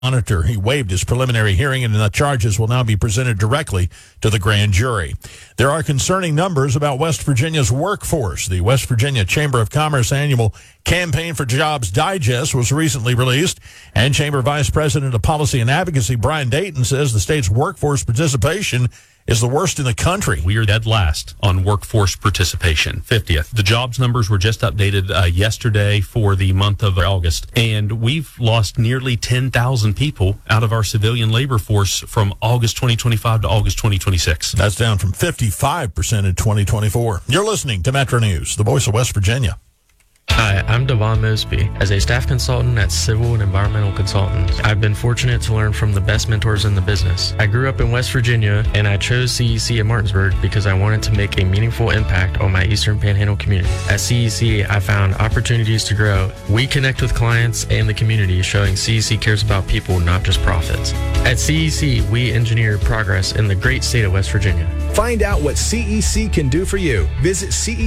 Monitor. He waived his preliminary hearing, and the charges will now be presented directly to the grand jury. There are concerning numbers about West Virginia's workforce. The West Virginia Chamber of Commerce annual Campaign for Jobs Digest was recently released, and Chamber Vice President of Policy and Advocacy Brian Dayton says the state's workforce participation is the worst in the country. We are dead last on workforce participation, 50th. The jobs numbers were just updated yesterday for the month of August, and we've lost nearly 10,000 people out of our civilian labor force from August 2025 to August 2026. That's down from 55% in 2024. You're listening to Metro News, the voice of West Virginia. Hi, I'm Devon Mosby. As a staff consultant at Civil and Environmental Consultants, I've been fortunate to learn from the best mentors in the business. I grew up in West Virginia, and I chose CEC at Martinsburg because I wanted to make a meaningful impact on my Eastern Panhandle community. At CEC, I found opportunities to grow. We connect with clients and the community, showing CEC cares about people, not just profits. At CEC, we engineer progress in the great state of West Virginia. Find out what CEC can do for you. Visit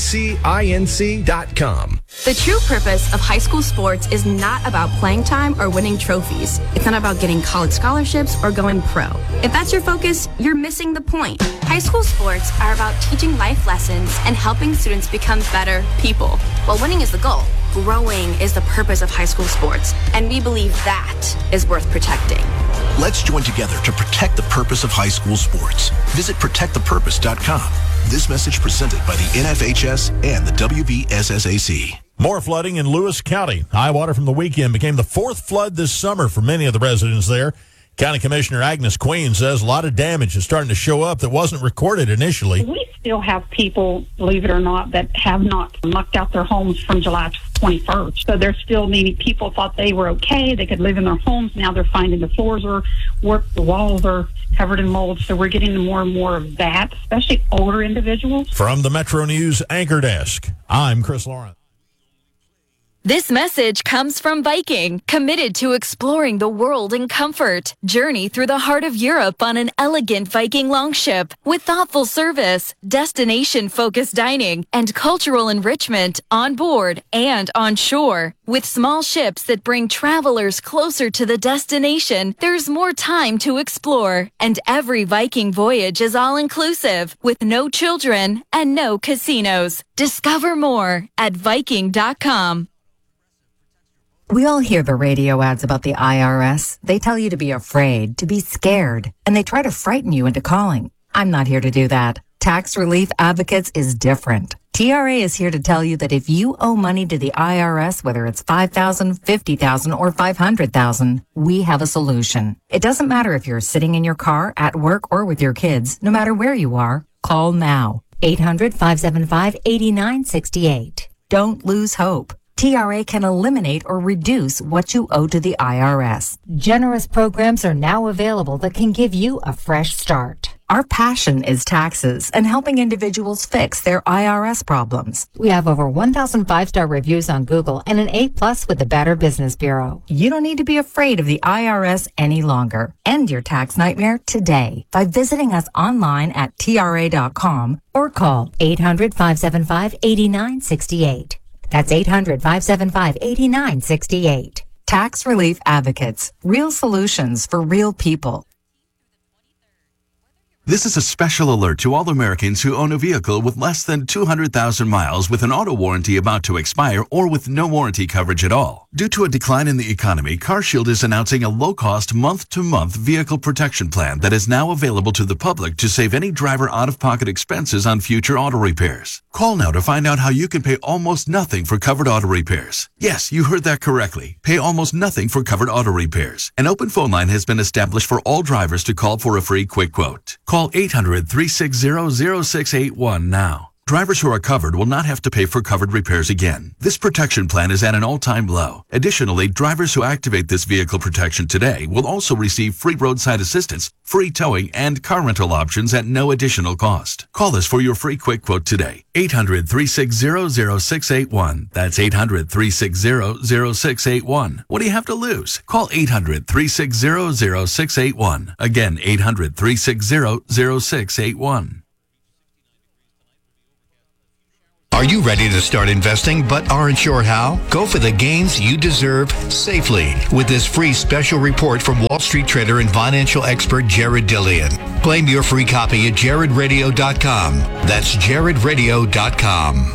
cecinc.com. The true purpose of high school sports is not about playing time or winning trophies. It's not about getting college scholarships or going pro. If that's your focus, you're missing the point. High school sports are about teaching life lessons and helping students become better people. While winning is the goal, growing is the purpose of high school sports, and we believe that is worth protecting. Let's join together to protect the purpose of high school sports. Visit protectthepurpose.com. This message presented by the NFHS and the WVSSAC. More flooding in Lewis County. High water from the weekend became the fourth flood this summer for many of the residents there. County Commissioner Agnes Queen says a lot of damage is starting to show up that wasn't recorded initially. We still have people, believe it or not, that have not mucked out their homes from July 21st. So there's still many people thought they were okay. They could live in their homes. Now they're finding the floors are warped, the walls are covered in mold. So we're getting more and more of that, especially older individuals. From the Metro News Anchor Desk, I'm Chris Lawrence. This message comes from Viking, committed to exploring the world in comfort. Journey through the heart of Europe on an elegant Viking longship with thoughtful service, destination-focused dining, and cultural enrichment on board and on shore. With small ships that bring travelers closer to the destination, there's more time to explore. And every Viking voyage is all-inclusive, with no children and no casinos. Discover more at Viking.com. We all hear the radio ads about the IRS. They tell you to be afraid, to be scared, and they try to frighten you into calling. I'm not here to do that. Tax Relief Advocates is different. TRA is here to tell you that if you owe money to the IRS, whether it's $5,000, $50,000, or $500,000, we have a solution. It doesn't matter if you're sitting in your car, at work, or with your kids. No matter where you are, call now. 800-575-8968. Don't lose hope. TRA can eliminate or reduce what you owe to the IRS. Generous programs are now available that can give you a fresh start. Our passion is taxes and helping individuals fix their IRS problems. We have over 1,000 5-star reviews on Google and an A+ with the Better Business Bureau. You don't need to be afraid of the IRS any longer. End your tax nightmare today by visiting us online at TRA.com or call 800-575-8968. That's 800-575-8968. Tax Relief Advocates. Real solutions for real people. This is a special alert to all Americans who own a vehicle with less than 200,000 miles with an auto warranty about to expire or with no warranty coverage at all. Due to a decline in the economy, CarShield is announcing a low-cost month-to-month vehicle protection plan that is now available to the public to save any driver out-of-pocket expenses on future auto repairs. Call now to find out how you can pay almost nothing for covered auto repairs. Yes, you heard that correctly. Pay almost nothing for covered auto repairs. An open phone line has been established for all drivers to call for a free quick quote. Call 800-360-0681 now. Drivers who are covered will not have to pay for covered repairs again. This protection plan is at an all-time low. Additionally, drivers who activate this vehicle protection today will also receive free roadside assistance, free towing, and car rental options at no additional cost. Call us for your free quick quote today. 800-360-0681. That's 800-360-0681. What do you have to lose? Call 800-360-0681. Again, 800-360-0681. Are you ready to start investing but aren't sure how? Go for the gains you deserve safely with this free special report from Wall Street trader and financial expert Jared Dillian. Claim your free copy at jaredradio.com. That's jaredradio.com.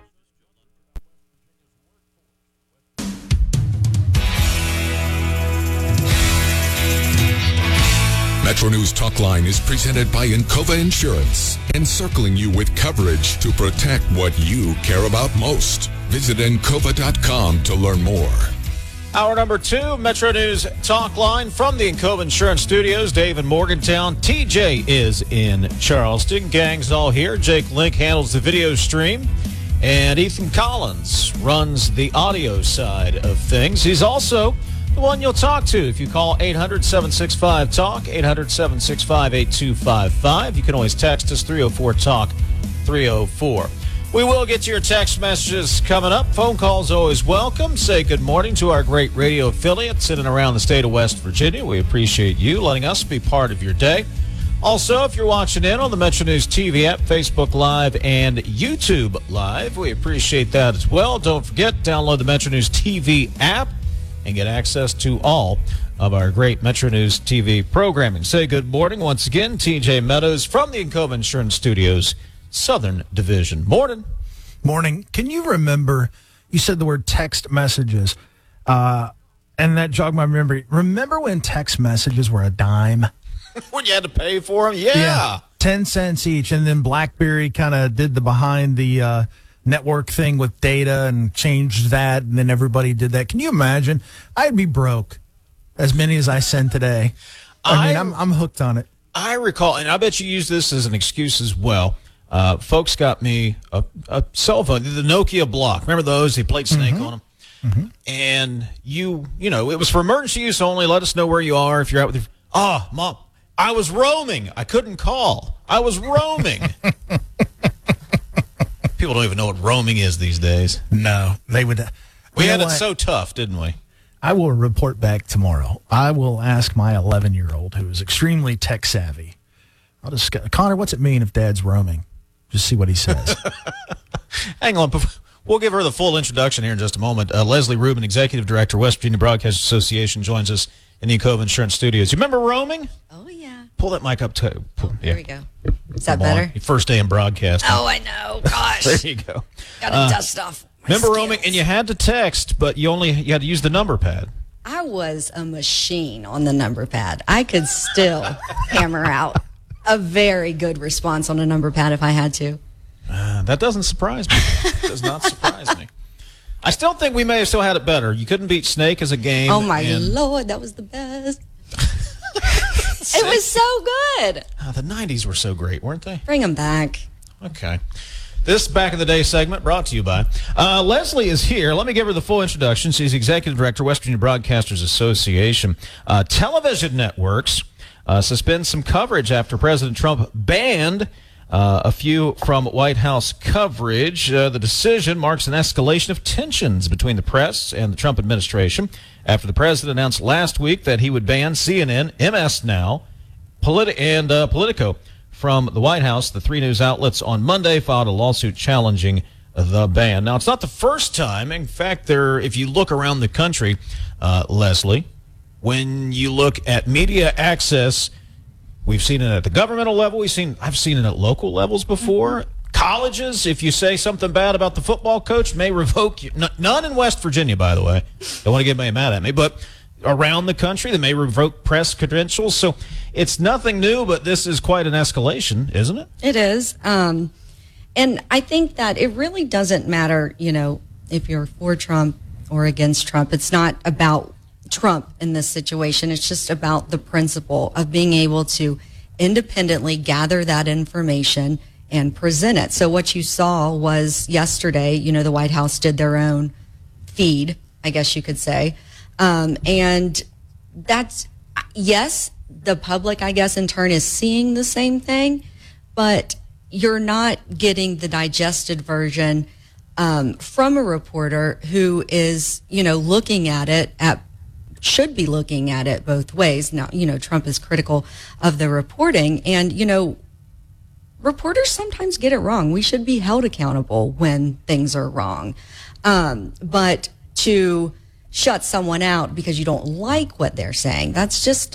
Metro News Talkline is presented by Encova Insurance, encircling you with coverage to protect what you care about most. Visit Encova.com to learn more. Hour number 2, Metro News Talkline from the Encova Insurance Studios. Dave in Morgantown. TJ is in Charleston. Gang's all here. Jake Link handles the video stream. And Ethan Collins runs the audio side of things. He's also the one you'll talk to if you call 800-765-TALK, 800-765-8255. You can always text us 304-TALK-304. We will get to your text messages coming up. Phone calls always welcome. Say good morning to our great radio affiliates in and around the state of West Virginia. We appreciate you letting us be part of your day. Also, if you're watching in on the Metro News TV app, Facebook Live, and YouTube Live, we appreciate that as well. Don't forget, download the Metro News TV app and get access to all of our great Metro News TV programming. Say good morning once again, TJ Meadows from the Encova Insurance Studios, Southern Division. Morning. Morning. Can you remember, you said the word text messages, and that jogged my memory. Remember when text messages were a dime? When you had to pay for them? Yeah. 10 cents each, and then BlackBerry kind of did the behind the network thing with data and changed that, and then everybody did that. Can you imagine? I'd be broke as many as I send today. I mean, I'm hooked on it. I recall, and I bet you use this as an excuse as well. Folks got me a cell phone, the Nokia Block. Remember those? They played Snake on them. Mm-hmm. And you know, it was for emergency use only. Let us know where you are if you're out with your... Mom, I was roaming. I couldn't call. I was roaming. People don't even know what roaming is these days. No, they would. We had it so tough, didn't we? I will report back tomorrow. I will ask my 11-year-old, who is extremely tech savvy. I'll just, Connor, what's it mean if Dad's roaming? Just see what he says. Hang on. We'll give her the full introduction here in just a moment. Leslie Rubin, Executive Director, West Virginia Broadcast Association, joins us in the Encova Insurance Studios. You remember roaming? Oh, yeah. Pull that mic up, too. There we go. Is that better? Your first day in broadcasting. Oh, I know. Gosh. There you go. Got to dust off my Remember skills. roaming, and you had to text, but you had to use the number pad. I was a machine on the number pad. I could still hammer out a very good response on a number pad if I had to. That doesn't surprise me. It does not surprise me. I still think we may have still had it better. You couldn't beat Snake as a game. Oh, my Lord. That was the best. It was so good. The 90s were so great, weren't they? Bring them back. Okay. This Back in the Day segment brought to you by Leslie is here. Let me give her the full introduction. She's Executive Director, West Virginia Broadcasters Association. Television networks suspend some coverage after President Trump banned a few from White House coverage. The decision marks an escalation of tensions between the press and the Trump administration after the president announced last week that he would ban CNN, MS Now, and Politico from the White House. The three news outlets on Monday filed a lawsuit challenging the ban. Now, it's not the first time. In fact, if you look around the country, Leslie, when you look at media access, we've seen it at the governmental level. I've seen it at local levels before. Colleges, if you say something bad about the football coach, may revoke you. None in West Virginia, by the way. Don't want to get anybody mad at me, but around the country, they may revoke press credentials. So it's nothing new, but this is quite an escalation, isn't it? It is. And I think that it really doesn't matter, if you're for Trump or against Trump. It's not about Trump in this situation. It's just about the principle of being able to independently gather that information and present it. So what you saw was yesterday, the White House did their own feed, I guess you could say. And that's, yes, the public, I guess, in turn is seeing the same thing, but you're not getting the digested version from a reporter who is, looking at it should be looking at it both ways. Now, Trump is critical of the reporting, and, reporters sometimes get it wrong. We should be held accountable when things are wrong. But to shut someone out because you don't like what they're saying, that's just